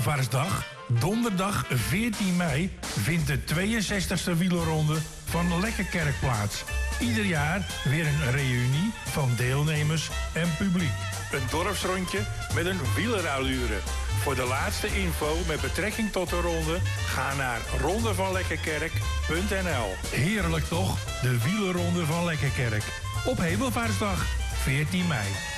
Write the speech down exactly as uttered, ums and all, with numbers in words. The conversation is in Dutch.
Hemelvaartsdag, donderdag veertien mei, vindt de tweeënzestigste wielerronde van Lekkerkerk plaats. Ieder jaar weer een reunie van deelnemers en publiek. Een dorpsrondje met een wielerallure. Voor de laatste info met betrekking tot de ronde, ga naar ronde van lekkerkerk punt n l. Heerlijk toch, de wielerronde van Lekkerkerk. Op Hemelvaartsdag, veertien mei.